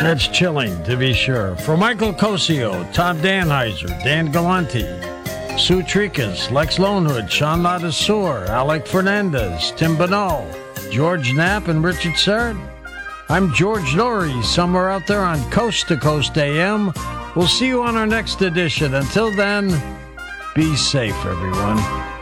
That's chilling, to be sure. For Michael Cosio, Todd Danheiser, Dan Galante, Sue Tricas, Lex Lonehood, Sean Ladassour, Alec Fernandez, Tim Bonneau, George Knapp, and Richard Serrett. I'm George Norrie, somewhere out there on Coast to Coast AM. We'll see you on our next edition. Until then, be safe, everyone.